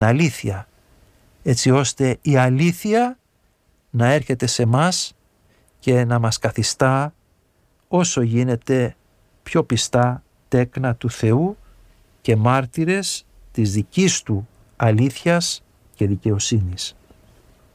αλήθεια, έτσι ώστε η αλήθεια να έρχεται σε μας και να μας καθιστά όσο γίνεται πιο πιστά τέκνα του Θεού και μάρτυρες της δικής του αλήθειας και δικαιοσύνης.